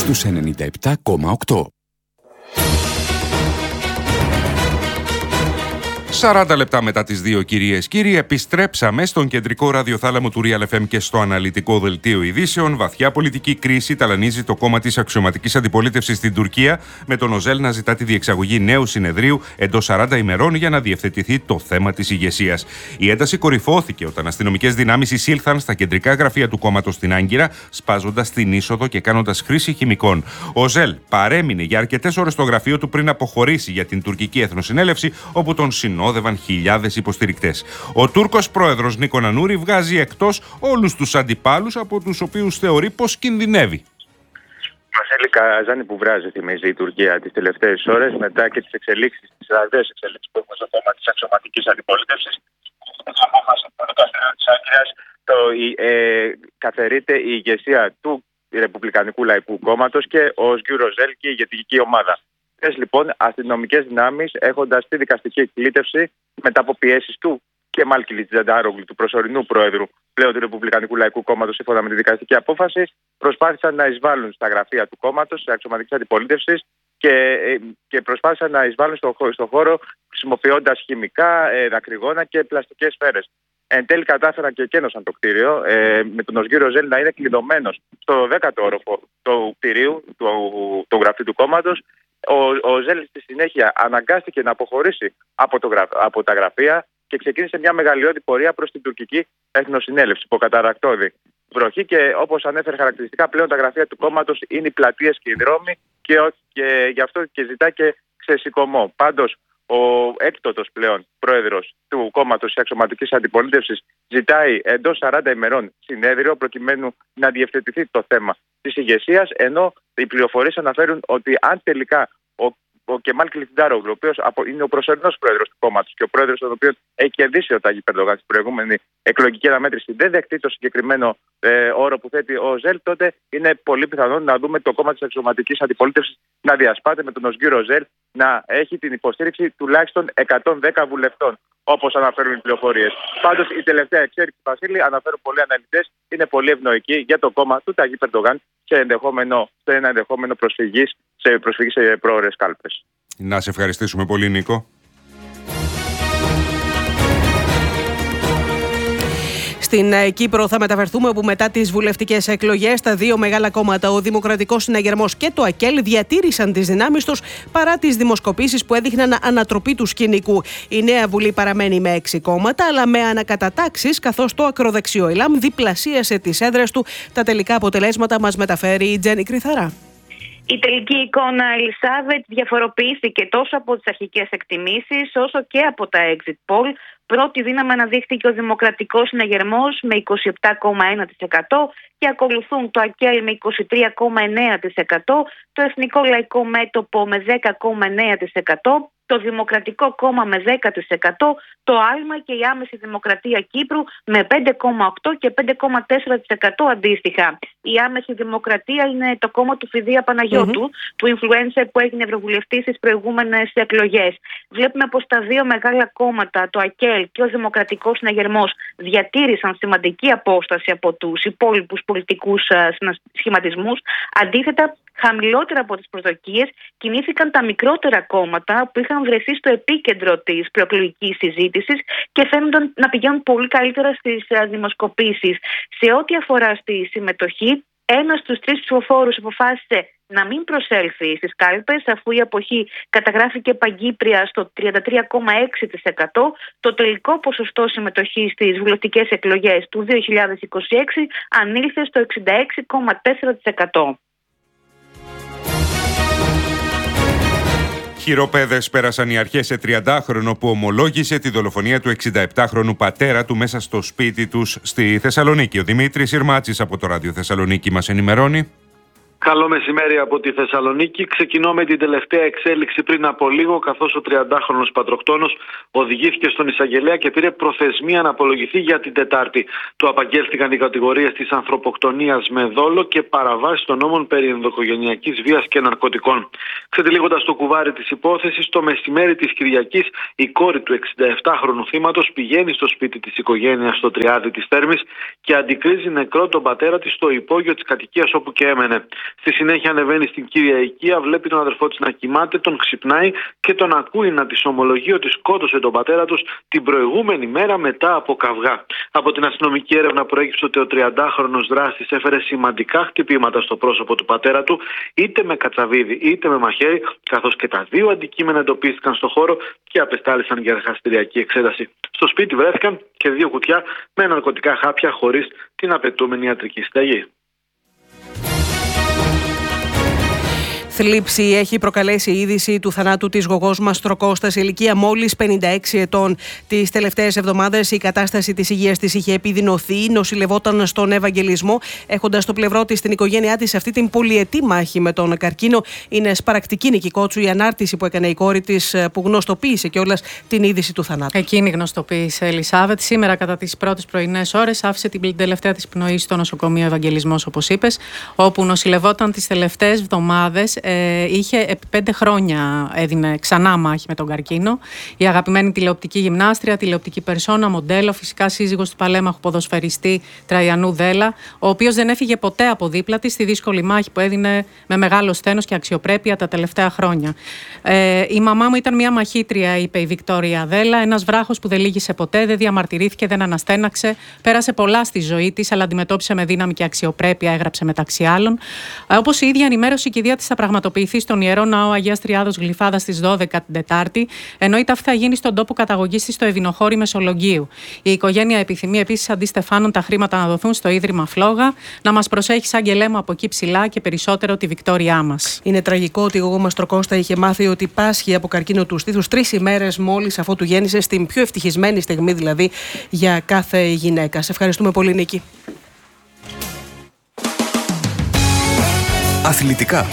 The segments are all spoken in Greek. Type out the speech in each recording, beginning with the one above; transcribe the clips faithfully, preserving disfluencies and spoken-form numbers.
στους ενενήντα επτά κόμμα οκτώ. σαράντα λεπτά μετά τις δύο, κυρίες κύριοι, επιστρέψαμε στον κεντρικό ραδιοθάλαμο του Real εφ εμ και στο αναλυτικό δελτίο ειδήσεων. Βαθιά πολιτική κρίση ταλανίζει το κόμμα της αξιωματικής αντιπολίτευσης στην Τουρκία, με τον Οζέλ να ζητά τη διεξαγωγή νέου συνεδρίου εντός σαράντα ημερών για να διευθετηθεί το θέμα της ηγεσίας. Η ένταση κορυφώθηκε όταν αστυνομικές δυνάμεις εισήλθαν στα κεντρικά γραφεία του κόμματος στην Άγκυρα, σπάζοντας την είσοδο και κάνοντας χρήση χημικών. Ο Οζέλ παρέμεινε για αρκετές ώρες στο γραφείο του πριν αποχωρήσει για την τουρκική εθνοσυνέλευση, όπου τον συνόδευαν χιλιάδες υποστηρικτές. Ο Τούρκος πρόεδρος Νίκο Ανούρη βγάζει εκτός όλους τους αντιπάλους, από τους οποίους θεωρεί πως κινδυνεύει. Βασίλη Καζάνη που βράζει, θυμίζει η Τουρκία τις τελευταίες ώρες, μετά και τις εξελίξεις, τις ραγδαίες εξελίξεις που έχουμε στο θέμα της αξιωματικής αντιπολίτευσης. Στην απόφαση του δικαστηρίου της Άγκυρας, το ε, καθαιρείται η ηγεσία του Ρεπουμπλικανικού Λαϊκού Κόμματος και ο Οσγκιουρ Οζέλ και η ηγετική ομάδα. Χθες λοιπόν αστυνομικές δυνάμεις, έχοντας τη δικαστική εκκλήτευση μετά από πιέσεις του Κεμάλ Κιλιτζαντάρογλου, του προσωρινού πρόεδρου πλέον του Ρεπουμπλικανικού Λαϊκού Κόμματος, σύμφωνα με τη δικαστική απόφαση, προσπάθησαν να εισβάλλουν στα γραφεία του κόμματος, της αξιωματικής αντιπολίτευσης και, και προσπάθησαν να εισβάλλουν στο, στο χώρο χρησιμοποιώντας χημικά, ε, δακρυγόνα και πλαστικές σφαίρες. Εν τέλει κατάφεραν και εκένωσαν το κτίριο, ε, με τον Οσγκιουρ Οζέλ να είναι κλειδωμένος στο δέκατο όροφο του κτηρίου, του, του γραφείου του κόμματος. Ο, ο Ζέλ στη συνέχεια αναγκάστηκε να αποχωρήσει από, το, από τα γραφεία και ξεκίνησε μια μεγαλειώδη πορεία προς την τουρκική εθνοσυνέλευση, υποκαταρακτώδη βροχή, και όπως ανέφερε χαρακτηριστικά, πλέον τα γραφεία του κόμματος είναι οι πλατείες και οι δρόμοι, και, και γι' αυτό και ζητά και ξεσηκωμό. Πάντως, ο έκτοτος πλέον πρόεδρος του κόμματος της αξιωματικής αντιπολίτευσης ζητάει εντός σαράντα ημερών συνέδριο προκειμένου να διευθετηθεί το θέμα της ηγεσίας, ενώ οι πληροφορίες αναφέρουν ότι αν τελικά ο, ο Κεμάλ Κιλιτζαντάρογλου, ο οποίος είναι ο προσωρινός πρόεδρος του κόμματος και ο πρόεδρος τον οποίο έχει κερδίσει ο Ταγίπ Ερντογάν στην προηγούμενη εκλογική αναμέτρηση, δεν δεχτεί το συγκεκριμένο ε, όρο που θέτει ο Οζέλ, τότε είναι πολύ πιθανό να δούμε το κόμμα της αξιωματικής αντιπολίτευσης να διασπάται, με τον Οσγκιουρ Οζέλ να έχει την υποστήριξη τουλάχιστον εκατόν δέκα βουλευτών, όπως αναφέρουν οι πληροφορίες. Πάντως, η τελευταία εξέλιξη, Βασίλη, αναφέρουν πολλοί αναλυτές, είναι πολύ ευνοϊκή για το κόμμα του Ταγίπ Ερντογάν σε, ενδεχόμενο, σε ένα ενδεχόμενο προσφυγής σε, προσφυγή σε πρόορες κάλπες. Να σε ευχαριστήσουμε πολύ, Νίκο. Στην Κύπρο θα μεταφερθούμε, όπου μετά τις βουλευτικές εκλογές τα δύο μεγάλα κόμματα, ο Δημοκρατικός Συναγερμός και το ΑΚΕΛ, διατήρησαν τις δυνάμεις τους παρά τις δημοσκοπήσεις που έδειχναν ανατροπή του σκηνικού. Η νέα Βουλή παραμένει με έξι κόμματα, αλλά με ανακατατάξεις, καθώς το ακροδεξιό ΕΛΑΜ διπλασίασε τις έδρες του. Τα τελικά αποτελέσματα μας μεταφέρει η Τζέννη Κρυθαρά. Η τελική εικόνα, Ελισάβετ, διαφοροποιήθηκε τόσο από τις αρχικές εκτιμήσεις όσο και από τα exit poll. Πρώτη δύναμη αναδείχθηκε ο Δημοκρατικός Συναγερμός με είκοσι επτά κόμμα ένα τοις εκατό και ακολουθούν το ΑΚΕΛ με είκοσι τρία κόμμα εννέα τοις εκατό, το Εθνικό Λαϊκό Μέτωπο με δέκα κόμμα εννέα τοις εκατό, το Δημοκρατικό Κόμμα με δέκα τοις εκατό, το Άλμα και η Άμεση Δημοκρατία Κύπρου με πέντε κόμμα οκτώ τοις εκατό και πέντε κόμμα τέσσερα τοις εκατό αντίστοιχα. Η Άμεση Δημοκρατία είναι το κόμμα του Φιδία Παναγιώτου, mm-hmm. του influencer που έγινε ευρωβουλευτής στις προηγούμενες εκλογές. Βλέπουμε πως τα δύο μεγάλα κόμματα, το ΑΚΕΛ και ο Δημοκρατικός Συναγερμός, διατήρησαν σημαντική απόσταση από τους υπόλοιπους πολιτικούς σχηματισμούς. Αντίθετα, χαμηλότερα από τις προσδοκίες κινήθηκαν τα μικρότερα κόμματα που είχαν βρεθεί στο επίκεντρο της προεκλογικής συζήτησης και φαίνονταν να πηγαίνουν πολύ καλύτερα στις δημοσκοπήσεις. Σε ό,τι αφορά στη συμμετοχή, ένας στους τρεις ψηφοφόρους αποφάσισε να μην προσέλθει στις κάλπες, αφού η αποχή καταγράφηκε παγκύπρια στο τριάντα τρία κόμμα έξι τοις εκατό. Το τελικό ποσοστό συμμετοχής στις βουλευτικές εκλογές του δύο χιλιάδες είκοσι έξι ανήλθε στο εξήντα έξι κόμμα τέσσερα τοις εκατό. Χειροπέδες πέρασαν οι αρχές σε τριαντάχρονο που ομολόγησε τη δολοφονία του εξηνταεπτάχρονου πατέρα του μέσα στο σπίτι τους στη Θεσσαλονίκη. Ο Δημήτρης Ιρμάτσης από το Ράδιο Θεσσαλονίκη μας ενημερώνει. Καλό μεσημέρι από τη Θεσσαλονίκη. Ξεκινώ με την τελευταία εξέλιξη πριν από λίγο, καθώς ο τριαντάχρονος πατροκτόνος οδηγήθηκε στον εισαγγελέα και πήρε προθεσμία να απολογηθεί για την Τετάρτη. Του απαγγέλθηκαν οι κατηγορίες της ανθρωποκτονίας με δόλο και παραβάσεις των νόμων περί ενδοοικογενειακής βίας και ναρκωτικών. Ξετυλίγοντας το κουβάρι της υπόθεσης, το μεσημέρι της Κυριακής η κόρη του εξηνταεπτάχρονου θύματος πηγαίνει στο σπίτι της οικογένειας στο Τριάδι της Θέρμης και αντικρίζει νεκρό τον πατέρα της στο υπόγειο της κατοικίας όπου και έμενε. Στη συνέχεια ανεβαίνει στην κύρια οικία, βλέπει τον αδερφό της να κοιμάται, τον ξυπνάει και τον ακούει να της ομολογεί ότι σκότωσε τον πατέρα τους την προηγούμενη μέρα μετά από καυγά. Από την αστυνομική έρευνα προέκυψε ότι ο τριαντάχρονος δράστης έφερε σημαντικά χτυπήματα στο πρόσωπο του πατέρα του, είτε με κατσαβίδι είτε με μαχαίρι, καθώς και τα δύο αντικείμενα εντοπίστηκαν στο χώρο και απεστάλησαν για εργαστηριακή εξέταση. Στο σπίτι βρέθηκαν και δύο κουτιά με ναρκωτικά χάπια χωρίς την απαιτούμενη ιατρική συνταγή. Θλίψη έχει προκαλέσει η είδηση του θανάτου της γογός Μαστροκώστα σε ηλικία μόλις πενήντα έξι ετών. Τις τελευταίες εβδομάδες η κατάσταση της υγείας της είχε επιδεινωθεί, νοσηλευόταν στον Ευαγγελισμό, έχοντας στο πλευρό της την οικογένειά της αυτή την πολυετή μάχη με τον καρκίνο. Είναι σπαρακτική, Νίκη Κότσου, η ανάρτηση που έκανε η κόρη της, που γνωστοποίησε κιόλας την είδηση του θανάτου. Εκείνη γνωστοποίησε, Ελισάβετ. Σήμερα, κατά τις πρώτες πρωινές ώρες, άφησε την τελευταία της πνοή στο νοσοκομείο Ευαγγελισμός, όπως είπες, όπου νοσηλευόταν τις τελευταίες εβδομάδες. Ε, είχε επί πέντε χρόνια έδινε ξανά μάχη με τον καρκίνο. Η αγαπημένη τηλεοπτική γυμνάστρια, τηλεοπτική περσόνα, μοντέλο, φυσικά σύζυγος του παλέμαχου ποδοσφαιριστή Τραϊανού Δέλα, ο οποίος δεν έφυγε ποτέ από δίπλα της στη δύσκολη μάχη που έδινε με μεγάλο σθένος και αξιοπρέπεια τα τελευταία χρόνια. Ε, η μαμά μου ήταν μια μαχήτρια, είπε η Βικτόρια Δέλα, ένας βράχος που δεν λύγησε ποτέ, δεν διαμαρτυρήθηκε, δεν αναστέναξε, πέρασε πολλά στη ζωή της, αλλά αντιμετώπισε με δύναμη και αξιοπρέπεια, έγραψε μεταξύ άλλων. Ε, όπως η ίδια ενημέρωσε, η κηδεία της θα πραγματοποιηθεί στον Ιερό Ναό Αγίας Τριάδος Γλυφάδας στις δώδεκα την Τετάρτη, εννοείται αυτή θα γίνει στον τόπο καταγωγής της στο Ευηνοχώρι Μεσολογγίου. Η οικογένεια επιθυμεί επίσης αντί Στεφάνων τα χρήματα να δοθούν στο Ίδρυμα Φλόγα, να μας προσέχει σαν γελέ μου από εκεί ψηλά και περισσότερο τη Βικτόριά μας. Είναι τραγικό ότι η γογό Μαστροκώστα είχε μάθει ότι πάσχει από καρκίνο του στήθους τρεις ημέρες μόλις αφότου γέννησε, στην πιο ευτυχισμένη στιγμή δηλαδή για κάθε γυναίκα. Σε ευχαριστούμε πολύ, Νίκη. Αθλητικά.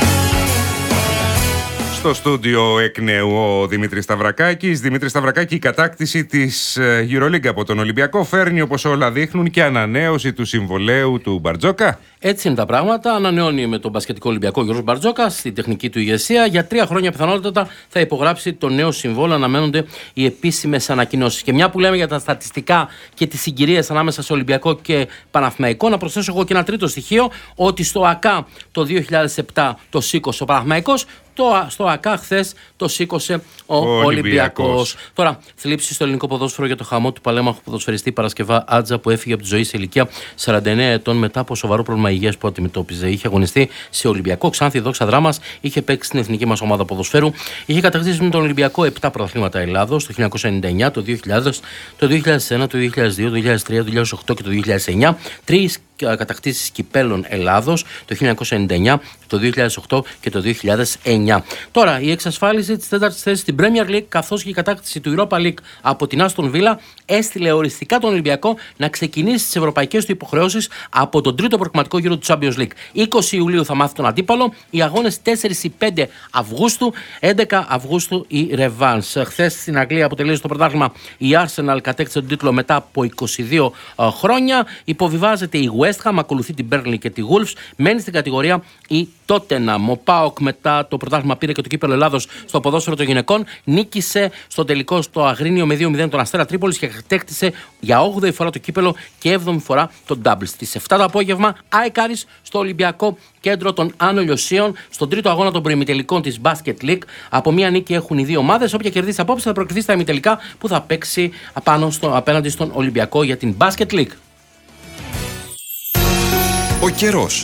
Στο στούντιο εκ νέου ο Δημήτρης Σταυρακάκης. Δημήτρη Σταυρακάκη, η κατάκτηση της EuroLeague από τον Ολυμπιακό φέρνει, όπως όλα δείχνουν, και ανανέωση του συμβολαίου του Μπαρτζόκα. Έτσι είναι τα πράγματα. Ανανεώνει με τον μπασκετικό Ολυμπιακό Γιώργος Μπαρτζόκα στην τεχνική του ηγεσία. Για τρία χρόνια πιθανότατα θα υπογράψει το νέο συμβόλαιο. Αναμένονται οι επίσημες ανακοινώσεις. Και μια που λέμε για τα στατιστικά και τις συγκυρίες ανάμεσα σε Ολυμπιακό και Παναθηναϊκό, να προσθέσω εγώ και ένα τρίτο στοιχείο, ότι στο ΑΚΑ το δύο χιλιάδες επτά το σήκωσε ο Παναθηναϊκός. Στο ΑΚΑ χθες το σήκωσε ο, ο Ολυμπιακός. Τώρα, θλίψη στο ελληνικό ποδόσφαιρο για το χαμό του παλέμαχου ποδοσφαιριστή Παρασκευά Άτζα, που έφυγε από τη ζωή σε ηλικία σαράντα εννέα ετών μετά από σοβαρό πρόβλημα υγείας που αντιμετώπιζε. Είχε αγωνιστεί σε Ολυμπιακό, Ξάνθη, Δόξα Δράμας, είχε παίξει στην εθνική μας ομάδα ποδοσφαίρου. Είχε κατακτήσει με τον Ολυμπιακό επτά πρωταθλήματα Ελλάδος το χίλια εννιακόσια ενενήντα εννέα, το δύο χιλιάδες, το δύο χιλιάδες ένα, το δύο χιλιάδες δύο, το δύο χιλιάδες τρία, το δύο χιλιάδες οκτώ και το δύο χιλιάδες εννέα. Τρεις κατακτήσεις κυπέλων Ελλάδος το χίλια εννιακόσια ενενήντα εννέα, το δύο χιλιάδες οκτώ και το δύο χιλιάδες εννέα. Τώρα, η εξασφάλιση της τέταρτης θέσης στην Premier League καθώς και η κατάκτηση του Europa League από την Aston Villa έστειλε οριστικά τον Ολυμπιακό να ξεκινήσει τις ευρωπαϊκές του υποχρεώσεις από τον τρίτο προκριματικό γύρο του Champions League. είκοσι Ιουλίου θα μάθει τον αντίπαλο, οι αγώνες τέσσερα με πέντε Αυγούστου, έντεκα Αυγούστου η Revans. Χθες στην Αγγλία αποτελεί το πρωτάθλημα η Arsenal, κατέκτησε τον τίτλο μετά από είκοσι δύο χρόνια. Υποβιβάζεται η West Ham, ακολουθεί την Burnley και τη Wolves, μένει στην κατηγορία η Tottenham. Ο ΠΑΟΚ μετά το πρωτάθλημα πήρε και το κύπελλο Ελλάδος στο ποδόσφαιρο των γυναικών, νίκησε στο τελικό στο Αγρίνιο με δύο μηδέν τον Αστέρα Τρίπολης και κατέκτησε για όγδοη φορά το κύπελλο και έβδομη φορά το double. Στις επτά το απόγευμα, ΑΕΚ Άρης στο Ολυμπιακό Κέντρο των Άνω Λιωσίων, στον τρίτο αγώνα των προημιτελικών της Basket League. Από μία νίκη έχουν οι δύο ομάδες. Όποια κερδίσει απόψε θα προκριθεί στα ημιτελικά που θα παίξει απάνω στο, απέναντι στον Ολυμπιακό για την Basket League. Ο καιρός.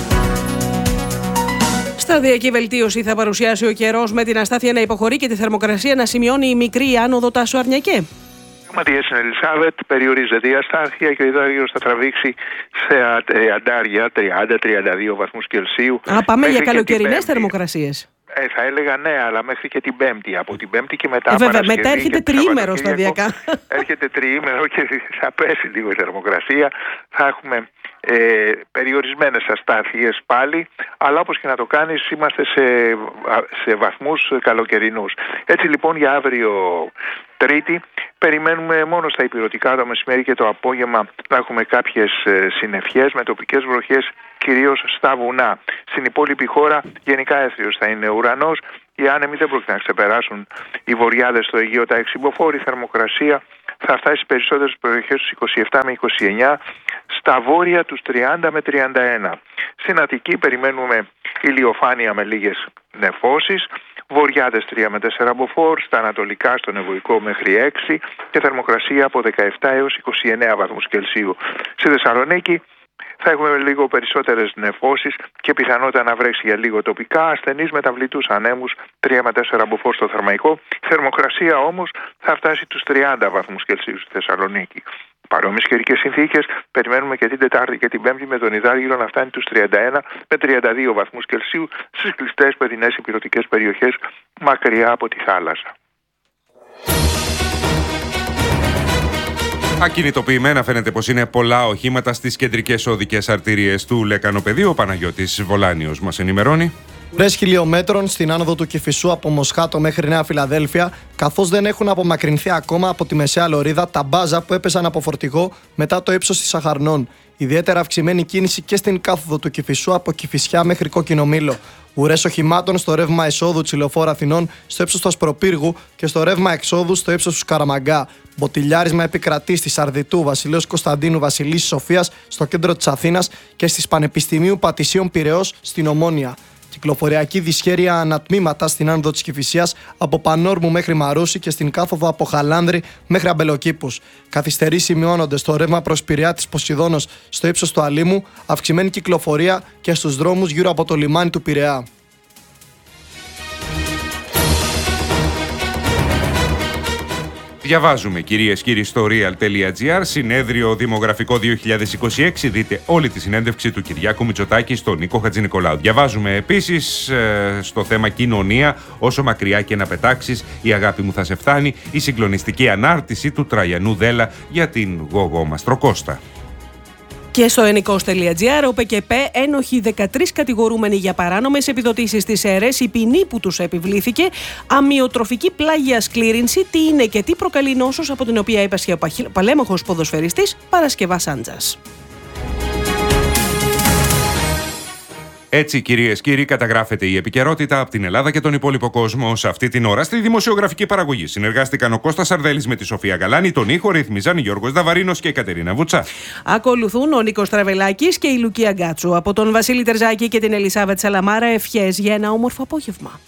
Σταδιακή βελτίωση θα παρουσιάσει ο καιρός, με την αστάθεια να υποχωρεί και τη θερμοκρασία να σημειώνει η μικρή άνοδο Τάσου Αρνιακέ. Πραγματικά στην Ελισάβετ περιορίζεται η αστάθεια και ο υδρογύρος θα τραβήξει σε αντάρια τριάντα με τριάντα δύο βαθμούς Κελσίου. Α, πάμε για καλοκαιρινές θερμοκρασίες. Ε, θα έλεγα ναι, αλλά μέχρι και την Πέμπτη. Από την Πέμπτη και μετά. Ε, βέβαια, μετά έρχεται τριήμερο σταδιακά. Έρχεται τριήμερο και θα πέσει λίγο η θερμοκρασία. Θα έχουμε ε, περιορισμένες αστάθειες πάλι, αλλά όπως και να το κάνεις είμαστε σε, σε βαθμούς καλοκαιρινούς. Έτσι λοιπόν για αύριο Τρίτη περιμένουμε μόνο στα ηπειρωτικά το μεσημέρι και το απόγευμα να έχουμε κάποιες συννεφιές με τοπικές βροχές κυρίως στα βουνά. Στην υπόλοιπη χώρα γενικά έθριος θα είναι ο ουρανός. Οι άνεμοι δεν πρόκειται να ξεπεράσουν οι βορειάδες στο Αιγαίο τα εξυμποφόρη θερμοκρασία θα φτάσει στις περισσότερες περιοχές στους είκοσι επτά με είκοσι εννέα, στα βόρεια τους τριάντα με τριάντα ένα. Στην Αττική περιμένουμε ηλιοφάνεια με λίγες νεφώσεις, βορειάδες τρία με τέσσερα μποφόρ, στα ανατολικά στον Ευωικό μέχρι έξι και θερμοκρασία από δεκαεπτά έως είκοσι εννέα βαθμούς Κελσίου. Στη Θεσσαλονίκη θα έχουμε λίγο περισσότερες νεφώσεις και πιθανότητα να βρέξει για λίγο τοπικά, ασθενείς μεταβλητούς ανέμους τρία με τέσσερα μποφόρ στο Θερμαϊκό. Η θερμοκρασία όμως θα φτάσει τους τριάντα βαθμούς Κελσίου στη Θεσσαλονίκη. Παρόμοιες καιρικές συνθήκες περιμένουμε και την Τετάρτη και την Πέμπτη με τον Ιδάργυρο να φτάνει τους τριάντα ένα με τριάντα δύο βαθμούς Κελσίου στις κλειστές παιδινές υπηρετικές περιοχές μακριά από τη θάλασσα. Ακινητοποιημένα φαίνεται πως είναι πολλά οχήματα στις κεντρικές οδικές αρτηρίες του Λεκανοπεδίου. Ο Παναγιώτης Βολάνιος μας ενημερώνει. Ουρές χιλιόμετρων στην άνοδο του Κηφισού από Μοσχάτο μέχρι Νέα Φιλαδέλφια, καθώς δεν έχουν απομακρυνθεί ακόμα από τη μεσαία λωρίδα τα μπάζα που έπεσαν από φορτηγό μετά το ύψος της Αχαρνών. Ιδιαίτερα αυξημένη κίνηση και στην κάθοδο του Κηφισού από Κηφισιά μέχρι Κόκκινο Μήλο. Ουρές οχημάτων στο ρεύμα εισόδου Τσιλοφόρα Αθηνών στο ύψος του Ασπροπύργου και στο ρεύμα εξόδου στο ύψος του Σκαραμαγκά. Μποτιλιάρισμα επικρατεί στη Σαρδιτού Βασιλέως Κωνσταντίνου Βασιλής Σοφίας στο κέντρο της Αθήνας και στις Πανεπιστημίου Πατησίων Πειραιώς στην Ομόνια. Κυκλοφοριακή δυσχέρεια ανατμήματα στην άνοδο της Κηφισίας από Πανόρμου μέχρι Μαρούση και στην κάθοδο από Χαλάνδρη μέχρι Αμπελοκήπους. Καθυστερείς σημειώνονται στο ρεύμα προς Πειραιά της Ποσειδώνος στο ύψος του Αλήμου, αυξημένη κυκλοφορία και στους δρόμους γύρω από το λιμάνι του Πειραιά. Διαβάζουμε, κυρίες και κύριοι, στο real.gr, συνέδριο δημογραφικό δύο χιλιάδες είκοσι έξι. Δείτε όλη τη συνέντευξη του Κυριάκου Μητσοτάκη στον Νίκο Χατζηνικολάου. Διαβάζουμε επίσης ε, στο θέμα κοινωνία, όσο μακριά και να πετάξεις, η αγάπη μου θα σε φτάνει, η συγκλονιστική ανάρτηση του Τραγιανού Δέλα για την γογό Μαστροκώστα. Και στο ενικός.gr, ο ΠΚΠ ένοχοι δεκατρείς κατηγορούμενοι για παράνομες επιδοτήσεις στις ΕΡΕΣ, η ποινή που τους επιβλήθηκε, αμοιοτροφική πλάγια σκλήρινση, τι είναι και τι προκαλεί νόσος από την οποία έπασχε ο παλέμαχος ποδοσφαιριστής Παρασκευάς Άντζας. Έτσι, κυρίες και κύριοι, καταγράφεται η επικαιρότητα από την Ελλάδα και τον υπόλοιπο κόσμο. Σε αυτή την ώρα, στη δημοσιογραφική παραγωγή συνεργάστηκαν ο Κώστας Σαρδέλης με τη Σοφία Γαλάνη, τον ήχο ρυθμίζαν Γιώργος Δαβαρίνος και η Κατερίνα Βουτσά. Ακολουθούν ο Νίκος Τραβελάκης και η Λουκία Γκάτσου. Από τον Βασίλη Τερζάκη και την Ελισάβετ Σαλαμάρα, ευχές για ένα όμορφο απόγευμα.